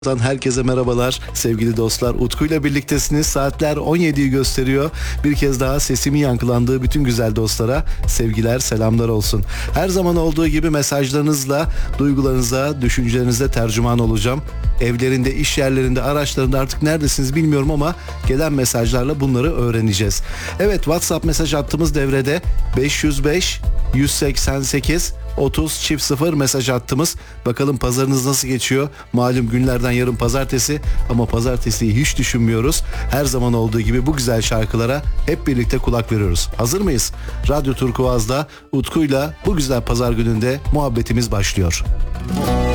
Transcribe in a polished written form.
Herkese merhabalar sevgili dostlar. Utku ile birliktesiniz. Saatler 17'yi gösteriyor. Bir kez daha sesimin yankılandığı bütün güzel dostlara sevgiler, selamlar olsun. Her zaman olduğu gibi mesajlarınızla duygularınıza, düşüncelerinize tercüman olacağım. Evlerinde, iş yerlerinde, araçlarında artık neredesiniz bilmiyorum ama gelen mesajlarla bunları öğreneceğiz. Evet, WhatsApp mesaj hattımız devrede. 505 188 30 mesaj hattımız. Bakalım pazarınız nasıl geçiyor? Malum günlerden yarın pazartesi ama pazartesiyi hiç düşünmüyoruz. Her zaman olduğu gibi bu güzel şarkılara hep birlikte kulak veriyoruz. Hazır mıyız? Radyo Turkuaz'da Utku'yla bu güzel pazar gününde muhabbetimiz başlıyor.